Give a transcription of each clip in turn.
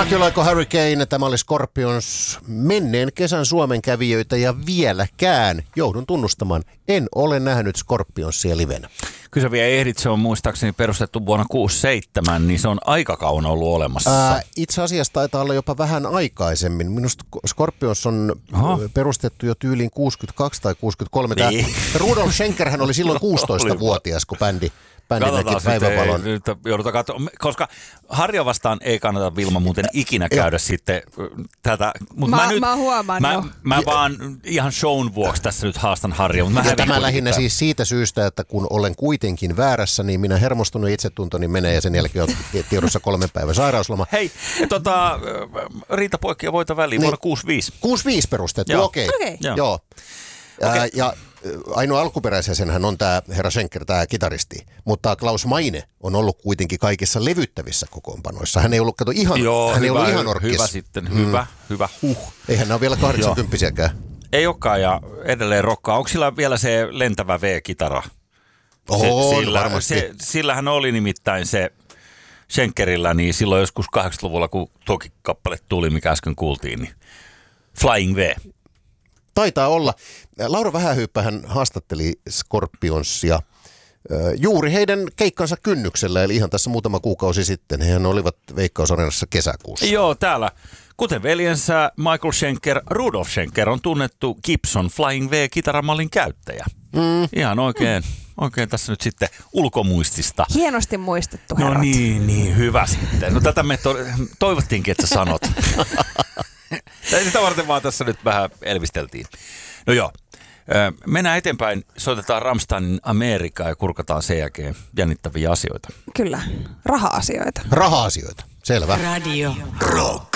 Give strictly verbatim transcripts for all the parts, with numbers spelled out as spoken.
Rock You Like a Hurricane, tämä oli Scorpions, menneen kesän Suomen kävijöitä ja vieläkään, joudun tunnustamaan, en ole nähnyt Scorpionsia livenä. Kyllä sä vielä ehdit, se on muistaakseni perustettu vuonna kuusikymmentäseitsemän, niin se on aika kauan ollut olemassa. Ää, itse asiassa taitaa olla jopa vähän aikaisemmin. Minusta Scorpions on Aha. perustettu jo tyyliin kuusikymmentäkaksi tai kuusikymmentäkolme. Niin. Rudolf Schenkerhän oli silloin kuusitoistavuotias, kun bändi... Bändi näki päivävalon. Nyt joudutaan katsomaan, koska Harja vastaan ei kannata Vilma muuten ikinä käydä sitten tätä. Mut mä, mä, nyt, mä huomaan mä, jo. Mä vaan ihan shown vuoksi tässä nyt haastan Harja. Mutta ja tämä lähinnä siis siitä syystä, että kun olen kuitenkin väärässä, niin minä hermostunut itsetuntoni menee ja sen jälkeen on tiedossa kolmen päivän sairausloma. Hei, tota, Riita Poikkia voita väliin niin, vuonna kuusikymmentäviisi. kuusikymmentäviisi perustettu, okei. Okay. Okay. Joo. Joo. Okay. Ää, ja ainoa alkuperäisenhän on tämä herra Schenker, tämä kitaristi, mutta Klaus Meine on ollut kuitenkin kaikissa levyttävissä kokoonpanoissa. Hän ei ollut, kato, ihan, Joo, hän hyvä, ei ollut ihan orkis. Hyvä sitten, mm. hyvä, hyvä, huh. Eihän ne ole vielä kahdeksankymppisiäkään. Ei olekaan ja edelleen rokkaa. Onko sillä vielä se lentävä V-kitara? Oho, sillä, varmasti. Se, sillähän oli nimittäin se Schenkerillä, niin silloin joskus kahdeksankymmentäluvulla, kun tuokin kappale tuli, mikä äsken kuultiin, niin Flying V. Taitaa olla. Laura Vähähyyppähän haastatteli Scorpionsia juuri heidän keikkansa kynnyksellä, eli ihan tässä muutama kuukausi sitten. Hehän olivat Veikkaus-areenassa kesäkuussa. Joo, täällä. Kuten veljensä Michael Schenker, Rudolf Schenker on tunnettu Gibson Flying V-kitaramallin käyttäjä. Mm. Ihan oikein, oikein tässä nyt sitten ulkomuistista. Hienosti muistettu, herrat. No niin, niin, hyvä sitten. No tätä me to- toivottiinkin, että sä sanot. Sitä varten vaan tässä nyt vähän elvisteltiin. No joo, mennään eteenpäin, soitetaan Rammsteinin Amerikkaa ja kurkataan sen jälkeen jännittäviä asioita. Kyllä, raha-asioita. Raha-asioita, selvä. Radio Rock.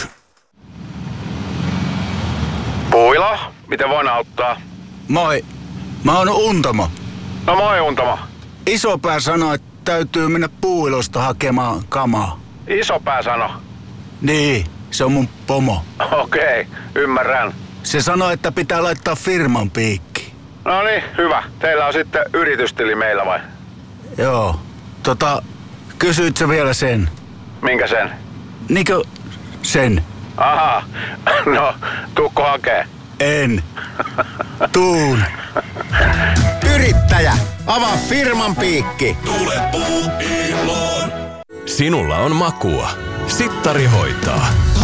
Puila, miten voin auttaa? Moi, mä oon Untamo. No moi Untamo. Isopää sanoi, että täytyy mennä Puuilosta hakemaan kamaa. Isopää sano? Niin, se on mun pomo. Okei, okay, ymmärrän. Se sanoi, että pitää laittaa firman piikki. No niin, hyvä. Teillä on sitten yritystili meillä vai? Joo. Tota, kysyit sä vielä sen? Minkä sen? Niinkö sen? Aha, no tuukko hakee? En. Tuun. Yrittäjä, avaa firman piikki. Tule Puuiloon. Sinulla on makua. Sittari hoitaa.